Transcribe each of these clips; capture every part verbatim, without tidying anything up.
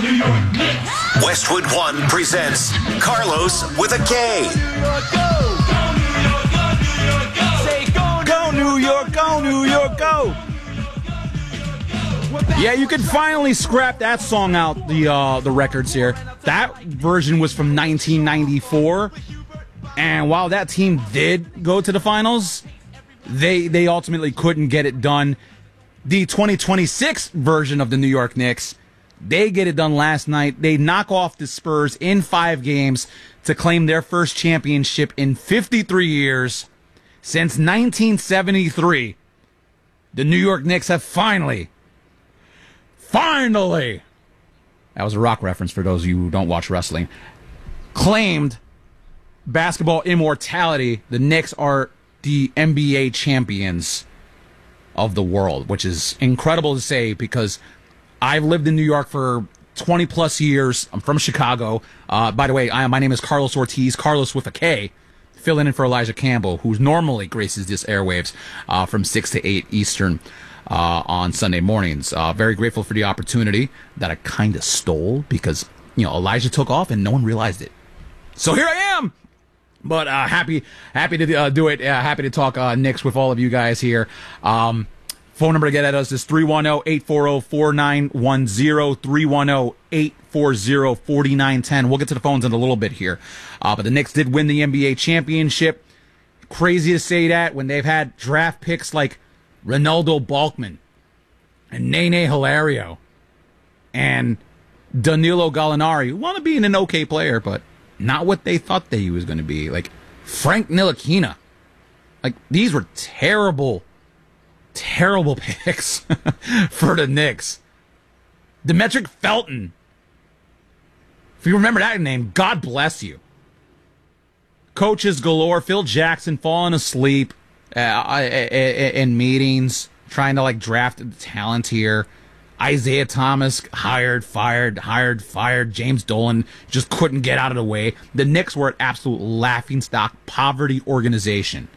Westwood One presents Carlos with a K. Go New York, go New York, go! Yeah, you can finally scrap that song out the uh, the records here. That version was from nineteen ninety-four, and while that team did go to the finals, they they ultimately couldn't get it done. The twenty twenty-six version of the New York Knicks, they get it done last night. They knock off the Spurs in five games to claim their first championship in fifty-three years. Since nineteen seventy-three, the New York Knicks have finally, finally, that was a rock reference for those of you who don't watch wrestling, claimed basketball immortality. The Knicks are the N B A champions of the world, which is incredible to say because I've lived in New York for twenty plus years. I'm from Chicago. Uh, by the way, I, my name is Carlos Ortiz, Carlos with a K, filling in for Elijah Campbell, who normally graces this airwaves uh, from six to eight Eastern uh, on Sunday mornings. Uh, very grateful for the opportunity that I kind of stole because, you know, Elijah took off and no one realized it. So here I am. But uh, happy happy to uh, do it. Uh, happy to talk uh, Knicks with all of you guys here. Um, phone number to get at us is three one zero, eight four zero, four nine one zero, three one zero, eight four zero, four nine one zero. We'll get to the phones in a little bit here. Uh, but the Knicks did win the N B A championship. Crazy to say that when they've had draft picks like Ronaldo Balkman and Nene Hilario and Danilo Gallinari, who wound up being an okay player, but not what they thought they was going to be. Like Frank Ntilikina. Like, these were terrible, terrible picks for the Knicks. Demetric Felton. If you remember that name, God bless you. Coaches galore. Phil Jackson falling asleep uh, in meetings, trying to, like, draft talent here. Isaiah Thomas hired, fired, hired, fired. James Dolan just couldn't get out of the way. The Knicks were an absolute laughingstock poverty organization.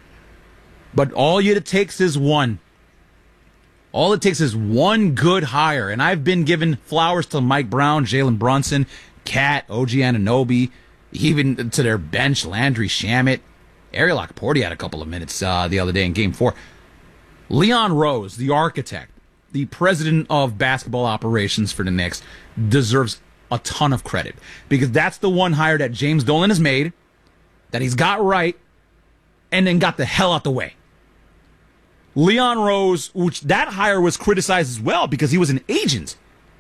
But all it takes is one. All it takes is one good hire. And I've been giving flowers to Mike Brown, Jalen Brunson, Cat, O G Anunoby, even to their bench, Landry Shamet. Ariel Okporti had a couple of minutes uh, the other day in Game four. Leon Rose, the architect, the president of basketball operations for the Knicks, deserves a ton of credit because that's the one hire that James Dolan has made, that he's got right, and then got the hell out the way. Leon Rose, which that hire was criticized as well because he was an agent.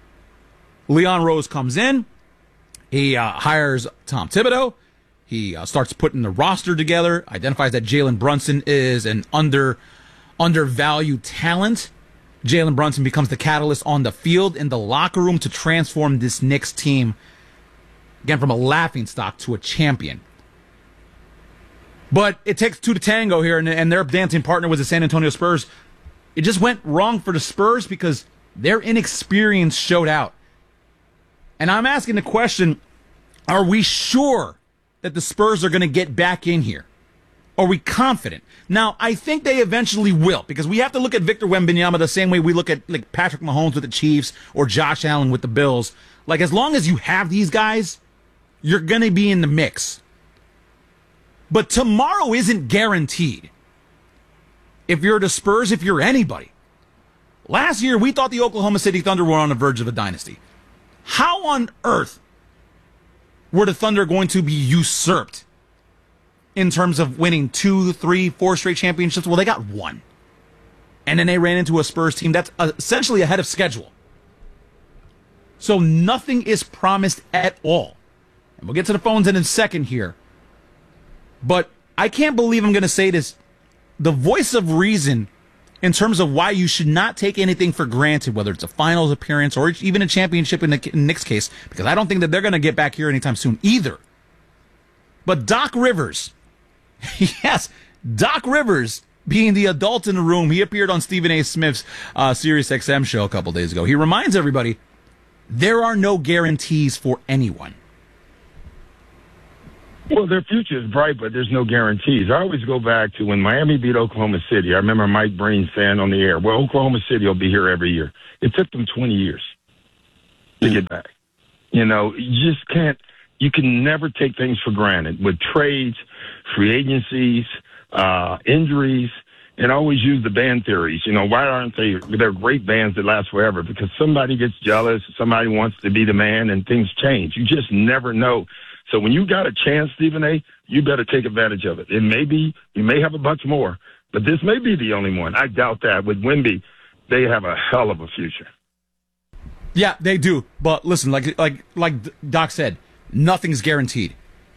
Leon Rose comes in, he uh, hires Tom Thibodeau, he uh, starts putting the roster together, identifies that Jalen Brunson is an under undervalued talent. Jalen Brunson becomes the catalyst on the field, in the locker room, to transform this Knicks team, again, from a laughingstock to a champion. But it takes two to tango here, and, and their dancing partner was the San Antonio Spurs. It just went wrong for the Spurs because their inexperience showed out. And I'm asking the question, are we sure that the Spurs are going to get back in here? Are we confident? Now, I think they eventually will, because we have to look at Victor Wembanyama the same way we look at like Patrick Mahomes with the Chiefs or Josh Allen with the Bills. Like, as long as you have these guys, you're going to be in the mix. But tomorrow isn't guaranteed. If you're the Spurs, if you're anybody. Last year, we thought the Oklahoma City Thunder were on the verge of a dynasty. How on earth were the Thunder going to be usurped in terms of winning two, three, four straight championships? Well, they got one. And then they ran into a Spurs team that's essentially ahead of schedule. So nothing is promised at all. And we'll get to the phones in a second here. But I can't believe I'm going to say this. The voice of reason in terms of why you should not take anything for granted, whether it's a finals appearance or even a championship in the Knicks case, because I don't think that they're going to get back here anytime soon either. But Doc Rivers, yes, Doc Rivers, being the adult in the room, he appeared on Stephen A. Smith's uh, Sirius X M show a couple days ago. He reminds everybody, there are no guarantees for anyone. Well, their future is bright, but there's no guarantees. I always go back to when Miami beat Oklahoma City. I remember Mike Breen saying on the air, well, Oklahoma City will be here every year. It took them twenty years. to get back. You know, you just can't, you can never take things for granted with trades, free agencies, uh, injuries, and always use the band theories. You know, why aren't they, they're great bands that last forever? Because somebody gets jealous, somebody wants to be the man, and things change. You just never know. So when you got a chance, Stephen A., you better take advantage of it. It may be, you may have a bunch more, but this may be the only one. I doubt that. With Wemby, they have a hell of a future. Yeah, they do. But listen, like like like Doc said, nothing's guaranteed.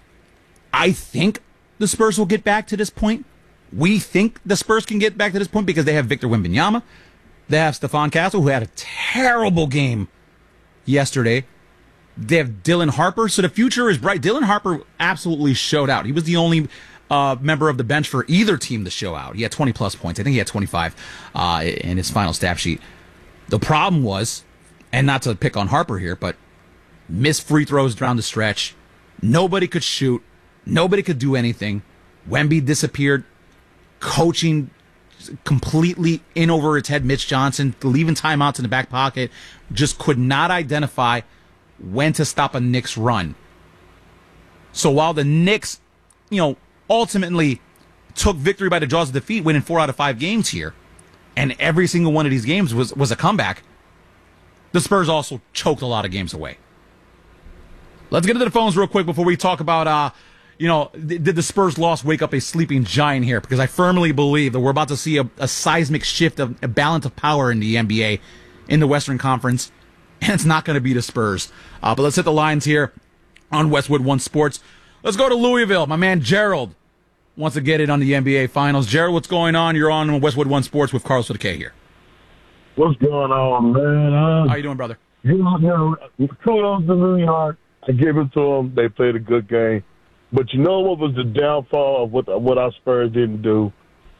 I think the Spurs will get back to this point. We think the Spurs can get back to this point because they have Victor Wembanyama. They have Stephon Castle, who had a terrible game yesterday. They have Dylan Harper, so the future is bright. Dylan Harper absolutely showed out. He was the only uh, member of the bench for either team to show out. He had twenty-plus points. I think he had twenty-five uh, in his final stat sheet. The problem was, and not to pick on Harper here, but missed free throws down the stretch. Nobody could shoot. Nobody could do anything. Wemby disappeared. Coaching completely in over its head. Mitch Johnson leaving timeouts in the back pocket. Just could not identify when to stop a Knicks run. So while the Knicks, you know, ultimately took victory by the jaws of defeat, winning four out of five games here, and every single one of these games was, was a comeback, the Spurs also choked a lot of games away. Let's get into the phones real quick before we talk about, uh, you know, did the Spurs loss wake up a sleeping giant here? Because I firmly believe that we're about to see a, a seismic shift of a balance of power in the N B A, in the Western Conference, and it's not going to be the Spurs. Uh, but let's hit the lines here on Westwood One Sports. Let's go to Louisville. My man Gerald wants to get in on the N B A Finals. Gerald, what's going on? You're on Westwood One Sports with Carlos with a K here. What's going on, man? Uh, How you doing, brother? You know, kudos to New York. I give it to them. They played a good game. But you know what was the downfall of what, what our Spurs didn't do?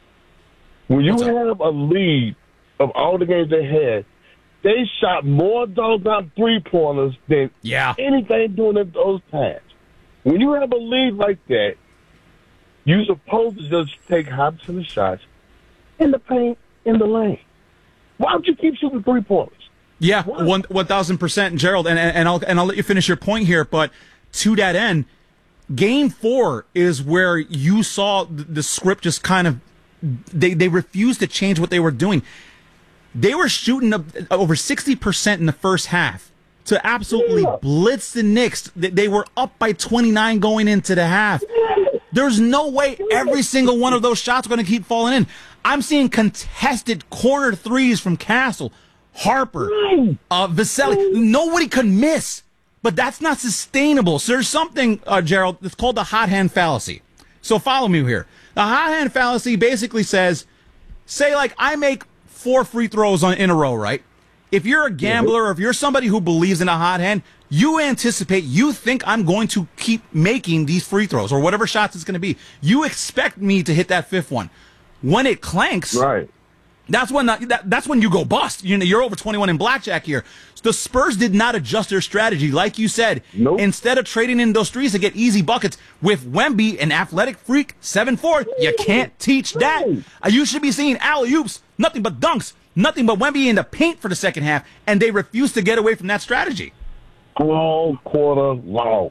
When you What's have a lead of all the games they had, they shot more doggone three-pointers than Yeah. anything during those times. When you have a lead like that, you're supposed to just take high percentage shots in the paint, in the lane. Why don't you keep shooting three-pointers? Yeah, one one thousand percent, Gerald, and and I'll and I'll let you finish your point here. But to that end, Game Four is where you saw the, the script just kind of they they refused to change what they were doing. They were shooting up over sixty percent in the first half to absolutely Yeah. blitz the Knicks. They, they were up by twenty-nine going into the half. There's no way every single one of those shots are going to keep falling in. I'm seeing contested corner threes from Castle, Harper, uh, Vaselli. Nobody could miss, but that's not sustainable. So there's something, uh, Gerald, it's called the hot hand fallacy. So follow me here. The hot hand fallacy basically says, say like I make four free throws on in a row, right? If you're a gambler or if you're somebody who believes in a hot hand, you anticipate, you think I'm going to keep making these free throws or whatever shots it's going to be. You expect me to hit that fifth one. When it clanks, Right. that's when that, that's when you go bust. You know, you're over twenty-one in blackjack here. The Spurs did not adjust their strategy, like you said. Nope. Instead of trading in those threes to get easy buckets with Wemby, an athletic freak, seven four, you can't teach that. Uh, You should be seeing alley-oops, nothing but dunks, nothing but Wemby in the paint for the second half, and they refuse to get away from that strategy. All quarter long.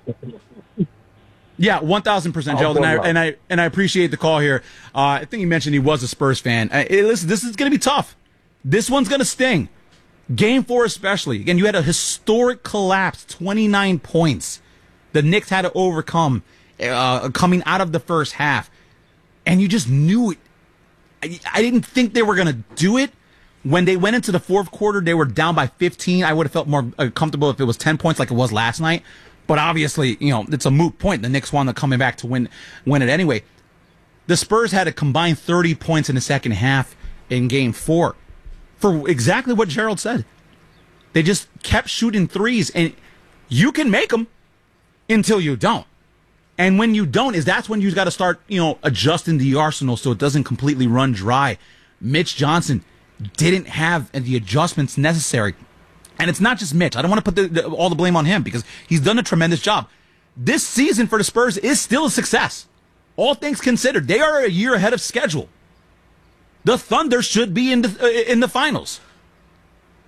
Yeah, one thousand percent, Gerald, and I, and I and I appreciate the call here. Uh, I think you mentioned he was a Spurs fan. Uh, hey, listen, this is going to be tough. This one's going to sting. Game four especially. Again, you had a historic collapse, twenty-nine points. The Knicks had to overcome uh, coming out of the first half. And you just knew it. I, I didn't think they were going to do it. When they went into the fourth quarter, they were down by fifteen. I would have felt more uh, comfortable if it was ten points like it was last night. But obviously, you know, it's a moot point. The Knicks wound up coming back to win win it anyway. The Spurs had a combined thirty points in the second half in game four for exactly what Gerald said. They just kept shooting threes, and you can make them until you don't. And when you don't, is that's when you got to start, you know, adjusting the arsenal so it doesn't completely run dry. Mitch Johnson didn't have the adjustments necessary. And it's not just Mitch. I don't want to put the, the, all the blame on him because he's done a tremendous job. This season for the Spurs is still a success. All things considered, they are a year ahead of schedule. The Thunder should be in the, uh, in the finals.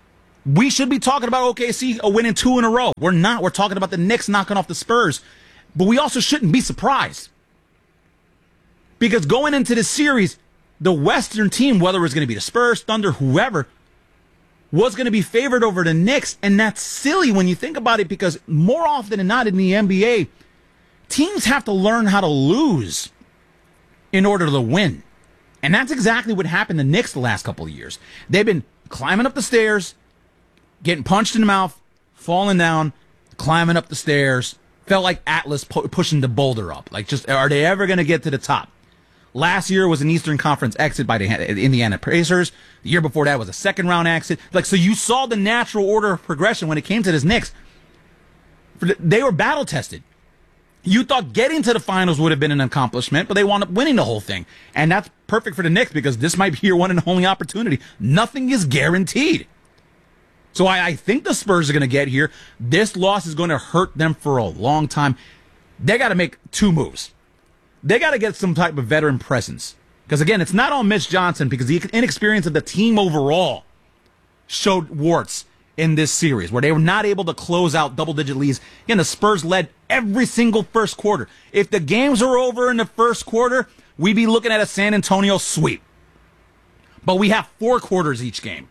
We should be talking about O K C winning two in a row. We're not. We're talking about the Knicks knocking off the Spurs. But we also shouldn't be surprised. Because going into this series, the Western team, whether it was going to be the Spurs, Thunder, whoever, was going to be favored over the Knicks. And that's silly when you think about it, because more often than not in the N B A, teams have to learn how to lose in order to win. And that's exactly what happened to the Knicks the last couple of years. They've been climbing up the stairs, getting punched in the mouth, falling down, climbing up the stairs. Felt like Atlas pu- pushing the boulder up. Like, just, are they ever going to get to the top? Last year was an Eastern Conference exit by the Indiana Pacers. The year before that was a second round exit. Like, so you saw the natural order of progression when it came to this Knicks. They were battle tested. You thought getting to the finals would have been an accomplishment, but they wound up winning the whole thing. And that's perfect for the Knicks, because this might be your one and only opportunity. Nothing is guaranteed. So I, I think the Spurs are going to get here. This loss is going to hurt them for a long time. They got to make two moves. They got to get some type of veteran presence. Because, again, it's not on Mitch Johnson, because the inexperience of the team overall showed warts in this series, where they were not able to close out double-digit leads. Again, the Spurs led every single first quarter. If the games were over in the first quarter, we'd be looking at a San Antonio sweep. But we have four quarters each game.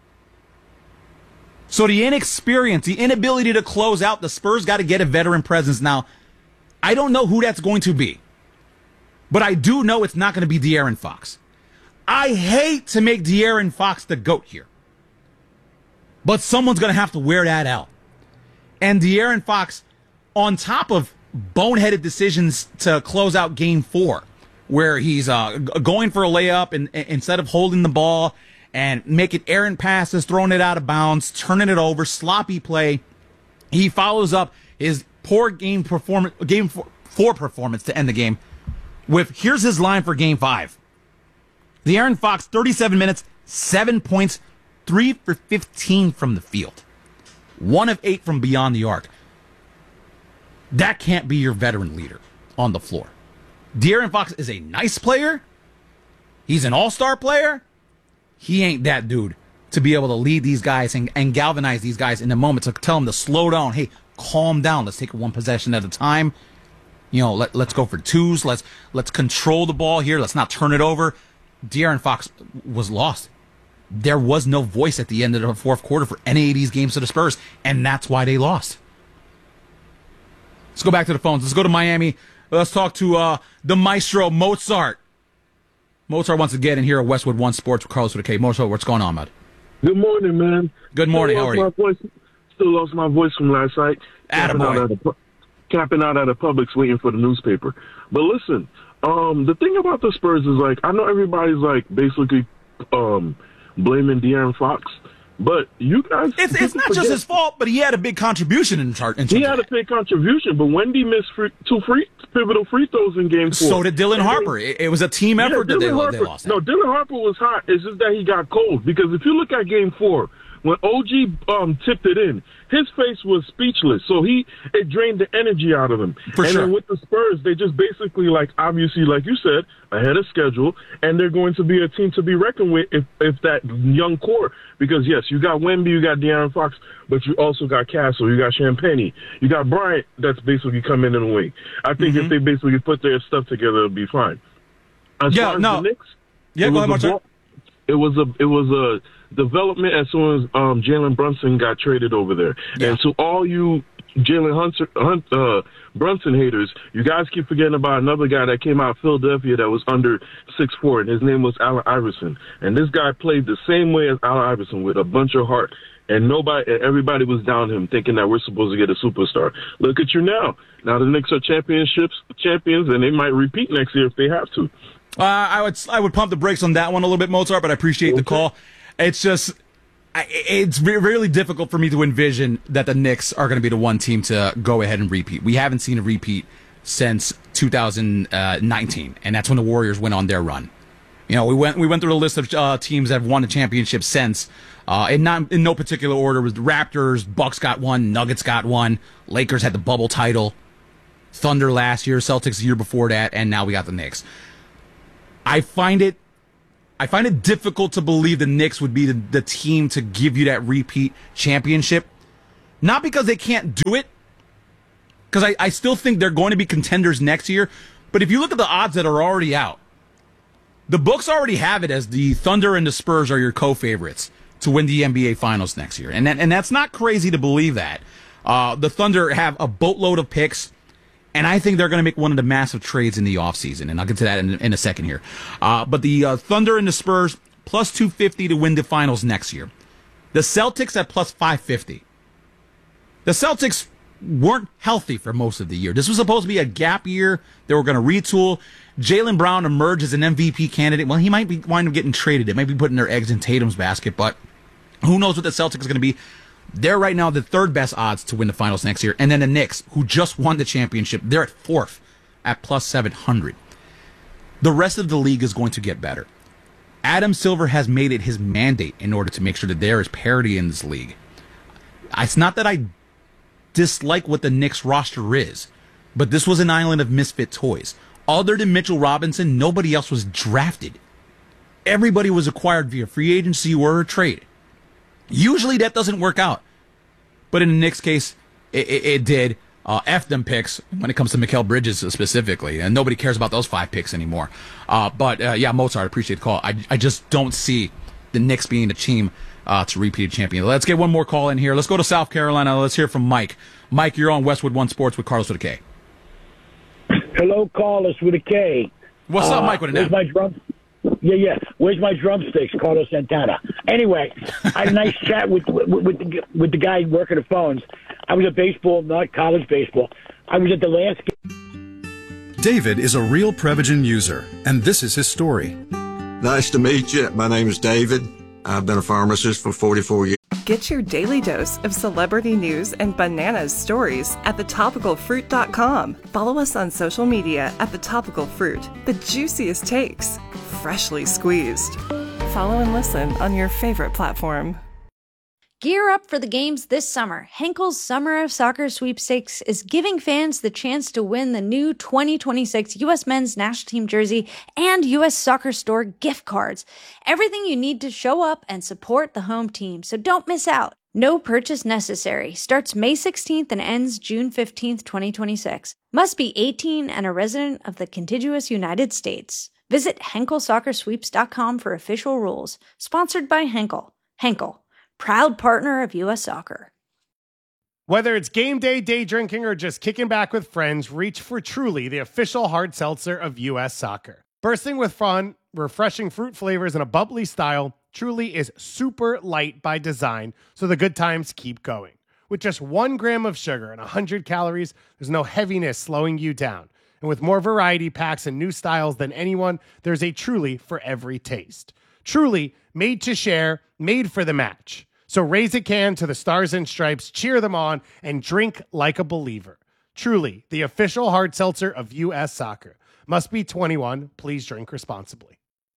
So the inexperience, the inability to close out, the Spurs got to get a veteran presence. Now, I don't know who that's going to be, but I do know it's not going to be De'Aaron Fox. I hate to make De'Aaron Fox the GOAT here, but someone's going to have to wear that out. And De'Aaron Fox, on top of boneheaded decisions to close out game four, where he's uh, going for a layup and, and instead of holding the ball and making errant passes, throwing it out of bounds, turning it over, sloppy play, he follows up his poor game performance, game four, four performance to end the game with, here's his line for game five. De'Aaron Fox, thirty-seven minutes, seven points, three for fifteen from the field, one of eight from beyond the arc. That can't be your veteran leader on the floor. De'Aaron Fox is a nice player. He's an all-star player. He ain't that dude to be able to lead these guys and, and galvanize these guys in the moment, to tell them to slow down. Hey, calm down. Let's take it one possession at a time. You know, let, let's go for twos. Let's let's control the ball here. Let's not turn it over. De'Aaron Fox was lost. There was no voice at the end of the fourth quarter for any of these games to the Spurs, and that's why they lost. Let's go back to the phones. Let's go to Miami. Let's talk to uh, the maestro, Mozart. Mozart wants to get in here at Westwood One Sports with Carlos with a K. Mozart, what's going on, bud? Good morning, man. Good morning. How are you? Voice, still lost my voice from last night. Capping out, at a, capping out at a Publix waiting for the newspaper. But listen, um, the thing about the Spurs is, like, I know everybody's, like, basically um, blaming De'Aaron Fox, but you guys... It's, it's not forget, just his fault, but he had a big contribution in charge. He had a big contribution, but Wendy missed free, two free pivotal free throws in game four. So did Dylan and Harper. Then, it, it was a team effort yeah, that they, Harper, they lost. No, Dylan Harper was hot. It's just that he got cold. Because if you look at game four, when O G um, tipped it in, his face was speechless. So he it drained the energy out of him. For and sure. then with the Spurs, they just basically, like, obviously, like you said, ahead of schedule, and they're going to be a team to be reckoned with if, if that young core. Because, yes, you got Wemby, you got De'Aaron Fox, but you also got Castle, you got Champagne, you got Bryant that's basically come in and wing. I think mm-hmm. if they basically put their stuff together, it'll be fine. As yeah, far as no. the Knicks, yeah, go ahead, Martin. It was a it was a development as soon as um, Jalen Brunson got traded over there. Yeah. And to all you Jalen Hunter, Hunt, uh, Brunson haters, you guys keep forgetting about another guy that came out of Philadelphia that was under six foot four, and his name was Allen Iverson. And this guy played the same way as Allen Iverson, with a bunch of heart. And nobody, everybody was down him, thinking that we're supposed to get a superstar. Look at you now. Now the Knicks are championships champions, and they might repeat next year if they have to. Uh, I would I would pump the brakes on that one a little bit, Mozart, but I appreciate okay. the call. It's just, I, it's really difficult for me to envision that the Knicks are going to be the one team to go ahead and repeat. We haven't seen a repeat since two thousand nineteen, and that's when the Warriors went on their run. You know, we went we went through the list of uh, teams that have won the championship since. Uh, in not in no particular order, it was the Raptors, Bucks got one, Nuggets got one, Lakers had the bubble title, Thunder last year, Celtics the year before that, and now we got the Knicks. I find it, I find it difficult to believe the Knicks would be the, the team to give you that repeat championship. Not because they can't do it, because I, I still think they're going to be contenders next year. But if you look at the odds that are already out, the books already have it as the Thunder and the Spurs are your co-favorites to win the N B A Finals next year. And that, and that's not crazy to believe that. Uh, the Thunder have a boatload of picks, and I think they're going to make one of the massive trades in the offseason. And I'll get to that in, in a second here. Uh, but the uh, Thunder and the Spurs, plus two fifty to win the Finals next year. The Celtics at plus five fifty. The Celtics weren't healthy for most of the year. This was supposed to be a gap year. They were going to retool. Jaylen Brown emerged as an M V P candidate. Well, he might be wind up getting traded. It might be putting their eggs in Tatum's basket, but who knows what the Celtics are going to be. They're right now the third best odds to win the Finals next year. And then the Knicks, who just won the championship, they're at fourth at plus seven hundred. The rest of the league is going to get better. Adam Silver has made it his mandate in order to make sure that there is parity in this league. It's not that I dislike what the Knicks roster is, but this was an island of misfit toys. Other than Mitchell Robinson, nobody else was drafted. Everybody was acquired via free agency or a trade. Usually that doesn't work out, but in the Knicks case, it, it, it did. Uh, F them picks when it comes to Mikal Bridges specifically, and nobody cares about those five picks anymore. Uh, but uh, yeah, Mozart, I appreciate the call. I, I just don't see the Knicks being the team uh, to repeat champion. Let's get one more call in here. Let's go to South Carolina. Let's hear from Mike. Mike, you're on Westwood One Sports with Carlos with a K. Hello, Carlos with a K. What's uh, up, Mike with an Where's M? my drum? Yeah, yeah. Where's my drumsticks, Carlos Santana? Anyway, I had a nice chat with with, with, the, with the guy working the phones. I was at baseball, not college baseball. I was at the last game. David is a real Prevagen user, and this is his story. Nice to meet you. My name is David. I've been a pharmacist for forty-four years. Get your daily dose of celebrity news and bananas stories at the topical fruit dot com. Follow us on social media at The Topical Fruit. The juiciest takes, freshly squeezed. Follow and listen on your favorite platform. Gear up for the games this summer. Henkel's Summer of Soccer Sweepstakes is giving fans the chance to win the new twenty twenty-six U S Men's National Team jersey and U S Soccer Store gift cards. Everything you need to show up and support the home team, so don't miss out. No purchase necessary. Starts May sixteenth and ends June fifteenth, twenty twenty-six. Must be eighteen and a resident of the contiguous United States. Visit Henkel Soccer Sweeps dot com for official rules. Sponsored by Henkel. Henkel, proud partner of U S Soccer. Whether it's game day, day drinking, or just kicking back with friends, reach for Truly, the official hard seltzer of U S Soccer. Bursting with fun, refreshing fruit flavors, and a bubbly style, Truly is super light by design, so the good times keep going. With just one gram of sugar and one hundred calories, there's no heaviness slowing you down. And with more variety packs and new styles than anyone, there's a Truly for every taste. Truly, made to share, made for the match. So raise a can to the Stars and Stripes, cheer them on, and drink like a believer. Truly, the official hard seltzer of U S Soccer. Must be twenty-one. Please drink responsibly.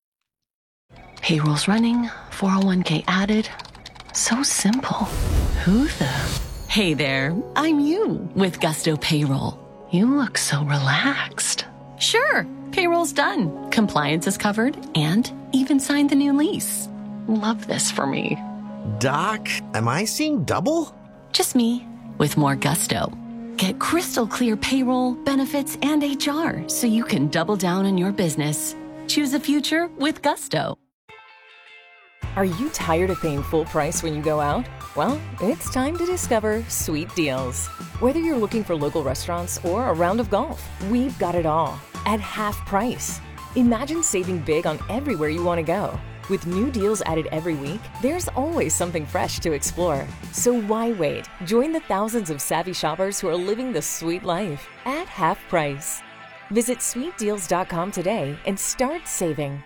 Payroll's running, four oh one k added. So simple. Who the? Hey there, I'm you with Gusto Payroll. You look so relaxed. Sure, payroll's done. Compliance is covered and even signed the new lease. Love this for me. Doc, am I seeing double? Just me with more gusto. Get crystal clear payroll, benefits, and H R so you can double down on your business. Choose a future with Gusto. Are you tired of paying full price when you go out? Well, it's time to discover Sweet Deals. Whether you're looking for local restaurants or a round of golf, we've got it all at half price. Imagine saving big on everywhere you want to go. With new deals added every week, there's always something fresh to explore. So why wait? Join the thousands of savvy shoppers who are living the sweet life at half price. Visit sweet deals dot com today and start saving.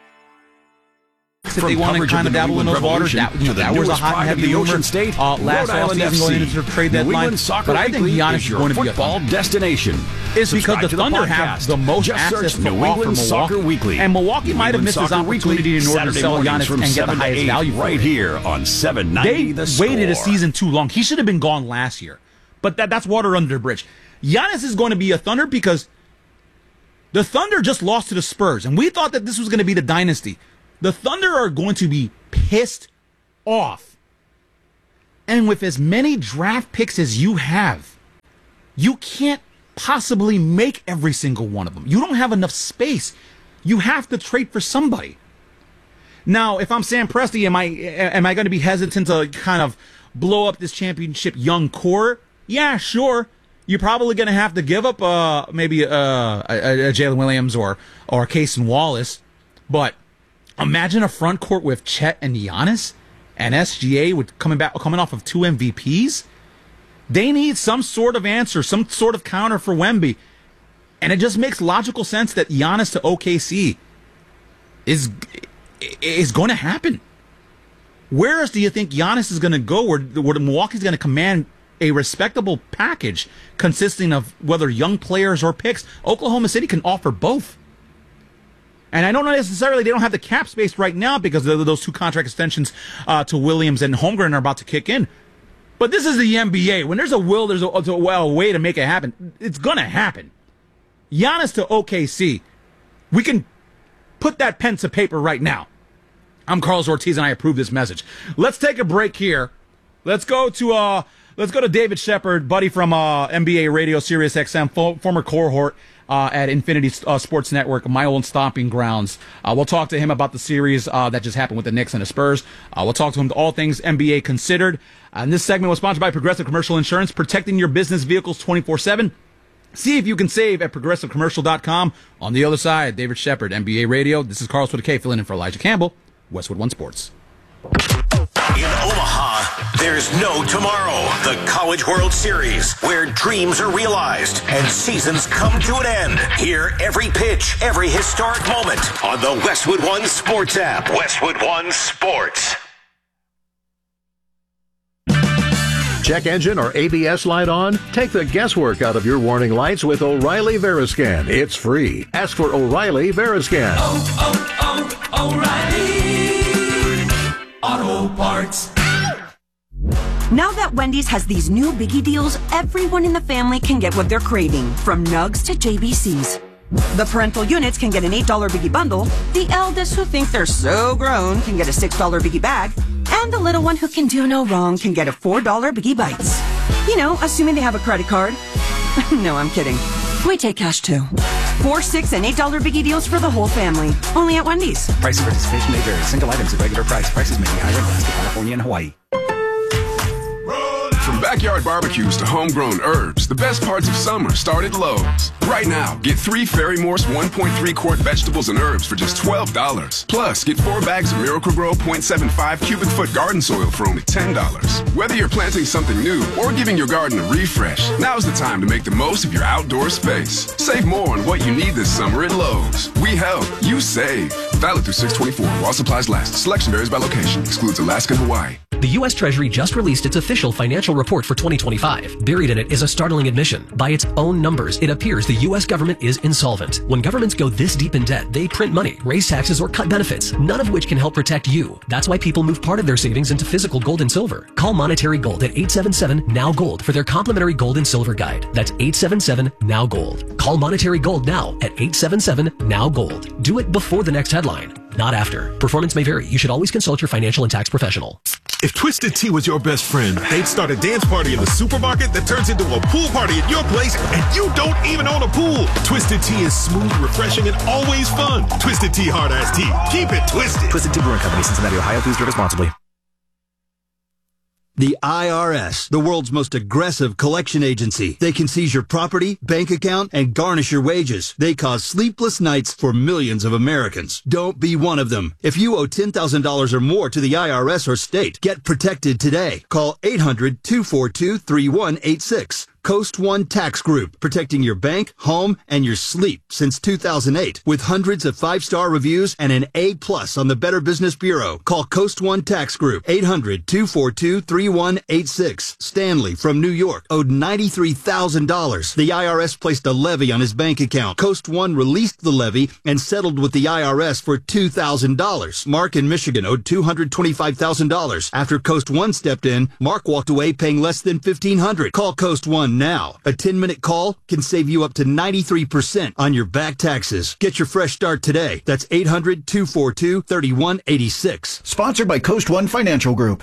If they want to kind of dabble in those waters, that, you know, that was a hot and heavy rumor State, uh, last offseason going into the trade deadline. But I think Giannis is going to be a football destination. It's because the Thunder have the most Just access to New offer England Soccer Milwaukee. Weekly. And Milwaukee might have missed this opportunity in order to sell Giannis and get the highest value for right it. here on seven ninety They The waited a Score. season too long. He should have been gone last year. But that, that's water under the bridge. Giannis is going to be a Thunder because the Thunder just lost to the Spurs. And we thought that this was going to be the dynasty. The Thunder are going to be pissed off. And with as many draft picks as you have, you can't possibly make every single one of them. You don't have enough space. You have to trade for somebody. Now, if I'm Sam Presti, am I am I going to be hesitant to kind of blow up this championship young core? Yeah, sure. You're probably going to have to give up uh, maybe uh, a, a Jalen Williams or or Cason Wallace. But imagine a front court with Chet and Giannis and S G A with coming back coming off of two M V Ps. They need some sort of answer, some sort of counter for Wemby. And it just makes logical sense that Giannis to O K C is is going to happen. Where else do you think Giannis is going to go where, where Milwaukee's going to command a respectable package consisting of whether young players or picks? Oklahoma City can offer both. And I don't know necessarily they don't have the cap space right now because of those two contract extensions uh, to Williams and Holmgren are about to kick in. But this is the N B A. When there's a will, there's a, a, a way to make it happen. It's going to happen. Giannis to O K C. We can put that pen to paper right now. I'm Carlos Ortiz, and I approve this message. Let's take a break here. Let's go to uh, let's go to David Shepard, buddy from uh, N B A Radio, Sirius X M, fo- former cohort uh, at Infinity uh, Sports Network, my old stomping grounds. Uh, we'll talk to him about the series uh, that just happened with the Knicks and the Spurs. Uh, we'll talk to him to all things N B A considered. Uh, and this segment was sponsored by Progressive Commercial Insurance, protecting your business vehicles twenty-four seven. See if you can save at progressive commercial dot com. On the other side, David Shepard, N B A Radio. This is Carlos with a K, filling in for Elijah Campbell, Westwood One Sports. In Omaha, there's no tomorrow. The College World Series, where dreams are realized and seasons come to an end. Hear every pitch, every historic moment on the Westwood One Sports app. Westwood One Sports. Check engine or A B S light on? Take the guesswork out of your warning lights with O'Reilly Veriscan. It's free. Ask for O'Reilly Veriscan. Oh, oh, oh, O'Reilly Auto Parts. Now that Wendy's has these new biggie deals, everyone in the family can get what they're craving, from nugs to J B Cs. The parental units can get an eight dollar biggie bundle, the eldest who think they're so grown can get a six dollar biggie bag, and the little one who can do no wrong can get a four dollar biggie bites. You know, assuming they have a credit card. No, I'm kidding. We take cash too. Four, six, and eight dollar biggie deals for the whole family. Only at Wendy's. Price and participation may vary. Single items at regular price. Prices may be higher in Alaska, California, and Hawaii. From backyard barbecues to homegrown herbs, the best parts of summer start at Lowe's. Right now, get three Ferry Morse one point three quart vegetables and herbs for just twelve dollars. Plus, get four bags of Miracle-Gro point seven five cubic foot garden soil for only ten dollars. Whether you're planting something new or giving your garden a refresh, now's the time to make the most of your outdoor space. Save more on what you need this summer at Lowe's. We help, you save. Valid through six twenty-four while supplies last. Selection varies by location. Excludes Alaska and Hawaii. The U S Treasury just released its official financial report for twenty twenty-five. Buried in it is a startling admission. By its own numbers, it appears the U S government is insolvent. When governments go this deep in debt, they print money, raise taxes, or cut benefits, none of which can help protect you. That's why people move part of their savings into physical gold and silver. Call Monetary Gold at eight seven seven, N O W Gold for their complimentary gold and silver guide. That's eight seven seven, N O W Gold. Call Monetary Gold now at eight seven seven, N O W Gold. Do it before the next headline, not after. Performance may vary. You should always consult your financial and tax professional. If Twisted Tea was your best friend, they'd start a dance party in the supermarket that turns into a pool party at your place, and you don't even own a pool. Twisted Tea is smooth, refreshing, and always fun. Twisted Tea Hard Ice Tea. Keep it twisted. Twisted Tea Brewing Company, Cincinnati, Ohio. Please drink responsibly. The I R S, the world's most aggressive collection agency. They can seize your property, bank account, and garnish your wages. They cause sleepless nights for millions of Americans. Don't be one of them. If you owe ten thousand dollars or more to the I R S or state, get protected today. Call eight hundred, two four two, three one eight six. Coast One Tax Group, protecting your bank, home, and your sleep since two thousand eight. With hundreds of five-star reviews and an A plus on the Better Business Bureau. Call Coast One Tax Group, eight hundred, two four two, three one eight six. Stanley from New York owed ninety-three thousand dollars. The I R S placed a levy on his bank account. Coast One released the levy and settled with the I R S for two thousand dollars. Mark in Michigan owed two hundred twenty-five thousand dollars. After Coast One stepped in, Mark walked away paying less than fifteen hundred dollars. Call Coast One one now. A ten-minute call can save you up to ninety-three percent on your back taxes. Get your fresh start today. That's eight hundred, two four two, three one eight six. Sponsored by Coast One Financial Group.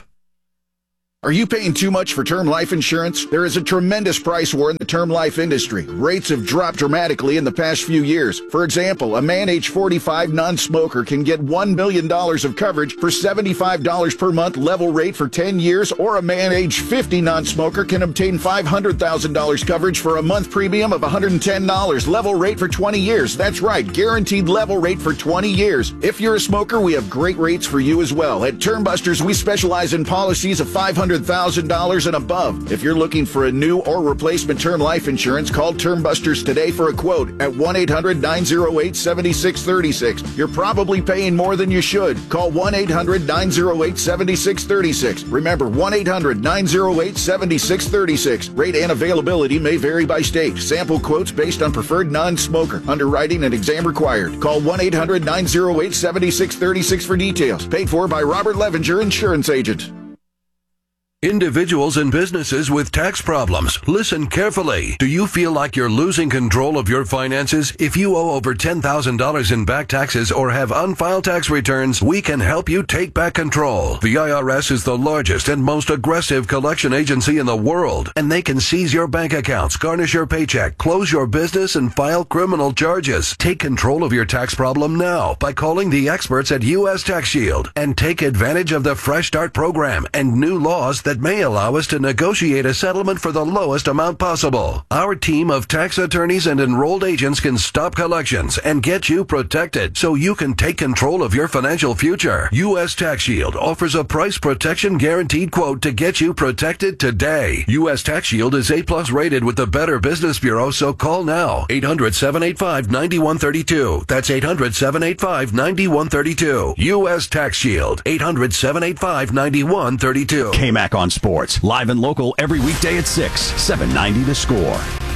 Are you paying too much for term life insurance? There is a tremendous price war in the term life industry. Rates have dropped dramatically in the past few years. For example, a man age forty-five non-smoker can get one million dollars of coverage for seventy-five dollars per month level rate for ten years, or a man age fifty non-smoker can obtain five hundred thousand dollars coverage for a month premium of one hundred ten dollars level rate for twenty years. That's right, guaranteed level rate for twenty years. If you're a smoker, we have great rates for you as well. At Term Busters, we specialize in policies of five hundred thousand dollars and above. If you're looking for a new or replacement term life insurance, call Term Busters today for a quote at one eight hundred, nine oh eight, seven six three six. You're probably paying more than you should. Call one eight hundred, nine oh eight, seven six three six. Remember, one eight hundred, nine oh eight, seven six three six. Rate and availability may vary by state. Sample quotes based on preferred non-smoker. Underwriting and exam required. Call one eight hundred, nine oh eight, seven six three six for details. Paid for by Robert Levenger, Insurance Agent. Individuals and businesses with tax problems, listen carefully. Do you feel like you're losing control of your finances? If you owe over ten thousand dollars in back taxes or have unfiled tax returns, we can help you take back control. The I R S is the largest and most aggressive collection agency in the world, and they can seize your bank accounts, garnish your paycheck, close your business, and file criminal charges. Take control of your tax problem now by calling the experts at U S Tax Shield and take advantage of the Fresh Start program and new laws that may allow us to negotiate a settlement for the lowest amount possible. Our team of tax attorneys and enrolled agents can stop collections and get you protected so you can take control of your financial future. U S Tax Shield offers a price protection guaranteed quote to get you protected today. U S Tax Shield is A plus rated with the Better Business Bureau, so call now. eight hundred, seven eight five, nine one three two. That's eight hundred, seven eight five, nine one three two. U S Tax Shield. eight hundred, seven eight five, nine one three two. K-Mac on Sports, live and local every weekday at six, seven ninety The Score.